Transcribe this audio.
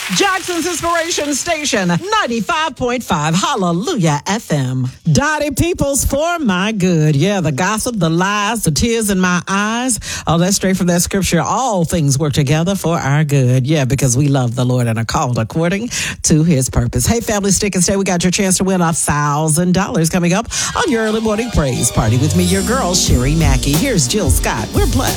Jackson's Inspiration Station, 95.5 Hallelujah FM. Dottie Peoples for my good. Yeah, the gossip, the lies, the tears in my eyes. Oh, that's straight from that scripture. All things work together for our good. Yeah, because we love the Lord and are called according to his purpose. Hey, family, stick and stay. We got your chance to win $1,000 coming up on your early morning praise party with me, your girl, Sherry Mackey. Here's Jill Scott. We're blessed.